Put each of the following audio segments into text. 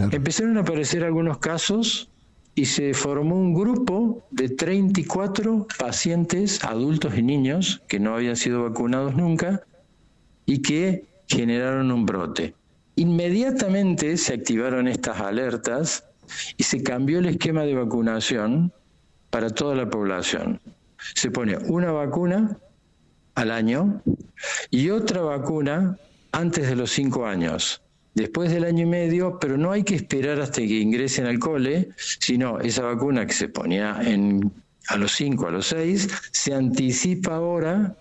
Claro. Empezaron a aparecer algunos casos y se formó un grupo de 34 pacientes, adultos y niños, que no habían sido vacunados nunca y que generaron un brote. Inmediatamente se activaron estas alertas y se cambió el esquema de vacunación para toda la población. Se pone una vacuna al año y otra vacuna antes de los 5 años. Después del año y medio, pero no hay que esperar hasta que ingresen al cole, sino esa vacuna que se ponía a los 5, a los 6, se anticipa ahora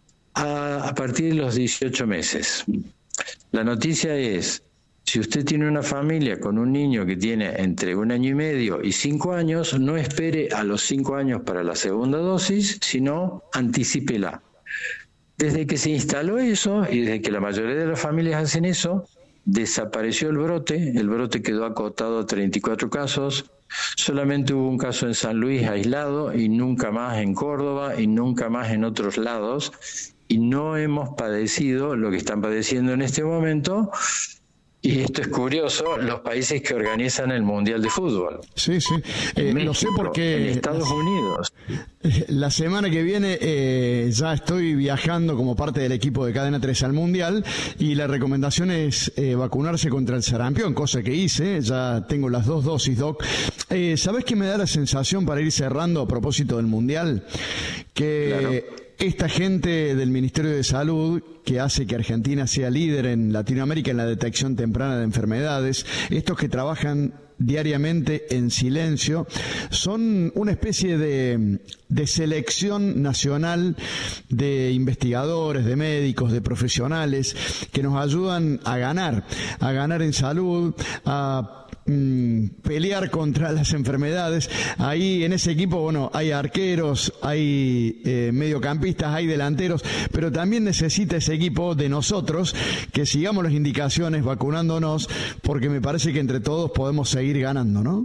a partir de los 18 meses. La noticia es, si usted tiene una familia con un niño que tiene entre 1 año y medio y 5 años, no espere a los 5 años para la segunda dosis, sino anticípela. Desde que se instaló eso y desde que la mayoría de las familias hacen eso, desapareció el brote quedó acotado a 34 casos, solamente hubo un caso en San Luis aislado y nunca más en Córdoba y nunca más en otros lados, y no hemos padecido lo que están padeciendo en este momento. Y esto es curioso, los países que organizan el Mundial de Fútbol. Sí. México, lo sé porque en Estados Unidos. La semana que viene ya estoy viajando como parte del equipo de Cadena 3 al Mundial y la recomendación es vacunarse contra el sarampión, cosa que hice, ya tengo las 2 dosis, Doc. ¿Sabés qué me da la sensación para ir cerrando a propósito del Mundial? Que claro, esta gente del Ministerio de Salud, que hace que Argentina sea líder en Latinoamérica en la detección temprana de enfermedades, estos que trabajan diariamente en silencio, son una especie de selección nacional de investigadores, de médicos, de profesionales que nos ayudan a ganar en salud, a pelear contra las enfermedades. Ahí en ese equipo, bueno, hay arqueros, hay mediocampistas, hay delanteros, pero también necesita ese equipo de nosotros que sigamos las indicaciones vacunándonos, porque me parece que entre todos podemos seguir ganando, ¿no?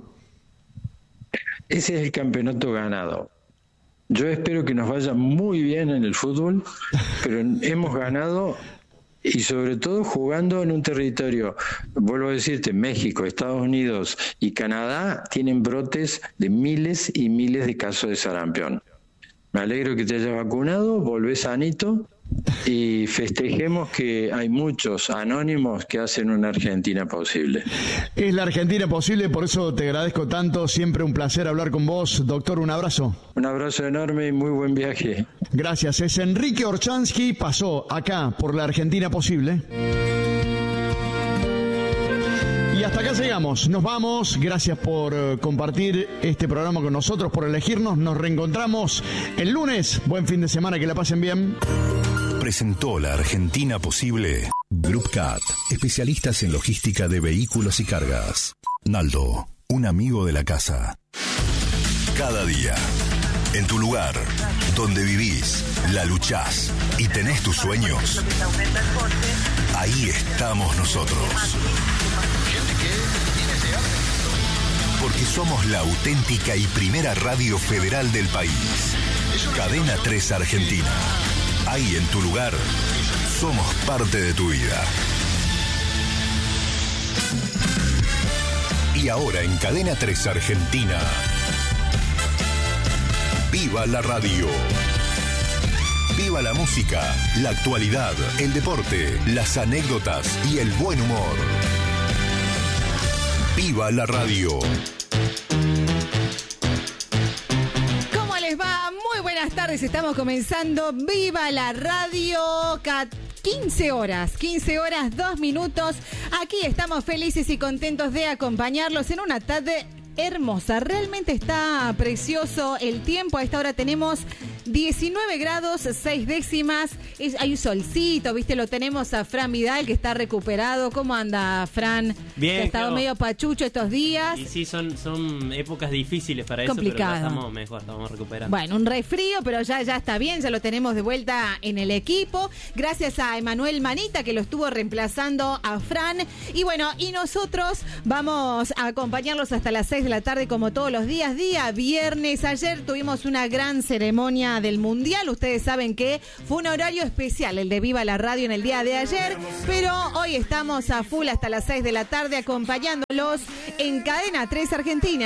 Ese es el campeonato ganado. Yo espero que nos vaya muy bien en el fútbol, pero hemos ganado. Y sobre todo jugando en un territorio, vuelvo a decirte, México, Estados Unidos y Canadá tienen brotes de miles y miles de casos de sarampión. Me alegro que te hayas vacunado, volvés sanito y festejemos que hay muchos anónimos que hacen una Argentina posible. Es la Argentina posible, por eso te agradezco tanto, siempre un placer hablar con vos. Doctor, un abrazo. Un abrazo enorme y muy buen viaje. Gracias, es Enrique Orchansky, pasó acá por la Argentina posible. Y hasta acá llegamos, nos vamos, gracias por compartir este programa con nosotros, por elegirnos, nos reencontramos el lunes, buen fin de semana, que la pasen bien. Presentó la Argentina posible. Group Cat, especialistas en logística de vehículos y cargas. Naldo, un amigo de la casa. Cada día, en tu lugar, donde vivís, la luchás y tenés tus sueños, ahí estamos nosotros. Porque somos la auténtica y primera radio federal del país. Cadena 3 Argentina. Ahí en tu lugar, somos parte de tu vida. Y ahora en Cadena 3 Argentina, ¡viva la radio! ¡Viva la música, la actualidad, el deporte, las anécdotas y el buen humor! ¡Viva la radio! Buenas tardes, estamos comenzando Viva la Radio, 15 horas, 2 minutos. Aquí estamos felices y contentos de acompañarlos en una tarde hermosa. Realmente está precioso el tiempo. A esta hora tenemos 19 grados, 6 décimas. Hay un solcito, ¿viste? Lo tenemos a Fran Vidal, que está recuperado. ¿Cómo anda, Fran? Bien. Ha estado medio pachucho estos días. Y sí, son épocas difíciles para complicado. Eso, pero ya estamos mejor, estamos recuperando. Bueno, un resfrío, pero ya está bien, ya lo tenemos de vuelta en el equipo. Gracias a Emanuel Manita, que lo estuvo reemplazando a Fran. Y bueno, y nosotros vamos a acompañarlos hasta las 6 de la tarde como todos los días, día viernes. Ayer tuvimos una gran ceremonia del Mundial. Ustedes saben que fue un horario especial el de Viva la Radio en el día de ayer, pero hoy estamos a full hasta las 6 de la tarde acompañándolos en Cadena 3 Argentina.